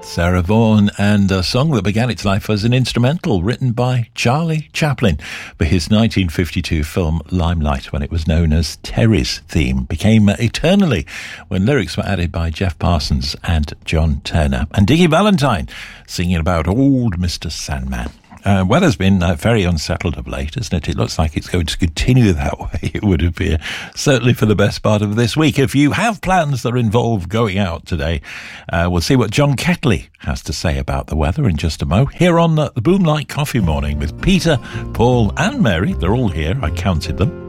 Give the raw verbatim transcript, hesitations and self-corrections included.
Sarah Vaughan, and a song that began its life as an instrumental written by Charlie Chaplin for his nineteen fifty-two film Limelight, when it was known as Terry's Theme, became Eternally when lyrics were added by Jeff Parsons and John Turner, and Diggy Valentine singing about old Mister Sandman. Uh, weather's been uh, very unsettled of late, isn't it? It looks like it's going to continue that way, it would appear, certainly for the best part of this week. If you have plans that involve going out today, uh, we'll see what John Ketley has to say about the weather in just a mo. Here on uh, the Boomlight Coffee Morning with Peter, Paul and Mary. They're all here, I counted them.